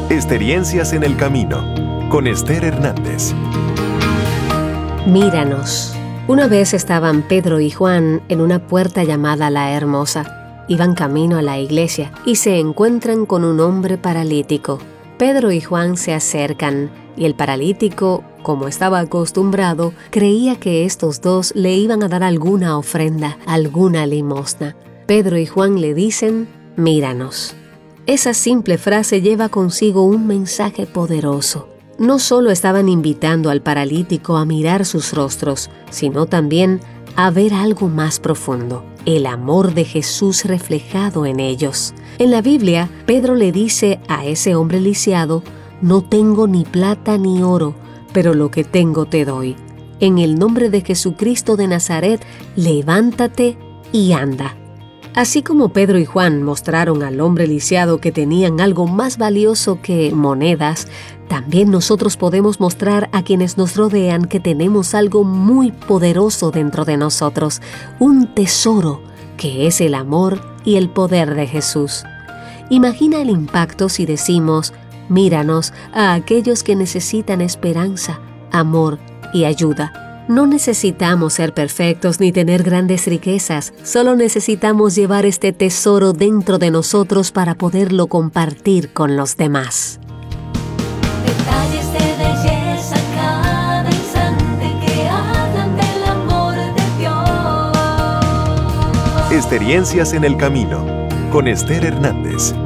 Experiencias en el camino, con Esther Hernández. Míranos. Una vez estaban Pedro y Juan en una puerta llamada La Hermosa. Iban camino a la iglesia y se encuentran con un hombre paralítico. Pedro y Juan se acercan y el paralítico, como estaba acostumbrado, creía que estos dos le iban a dar alguna ofrenda, alguna limosna. Pedro y Juan le dicen: míranos. Esa simple frase lleva consigo un mensaje poderoso. No solo estaban invitando al paralítico a mirar sus rostros, sino también a ver algo más profundo: el amor de Jesús reflejado en ellos. En la Biblia, Pedro le dice a ese hombre lisiado: no tengo ni plata ni oro, pero lo que tengo te doy. En el nombre de Jesucristo de Nazaret, levántate y anda. Así como Pedro y Juan mostraron al hombre lisiado que tenían algo más valioso que monedas, también nosotros podemos mostrar a quienes nos rodean que tenemos algo muy poderoso dentro de nosotros, un tesoro que es el amor y el poder de Jesús. Imagina el impacto si decimos: míranos a aquellos que necesitan esperanza, amor y ayuda. No necesitamos ser perfectos ni tener grandes riquezas, solo necesitamos llevar este tesoro dentro de nosotros para poderlo compartir con los demás. Detalles de belleza cada instante que hablan del amor de Dios. Experiencias en el camino, con Esther Hernández.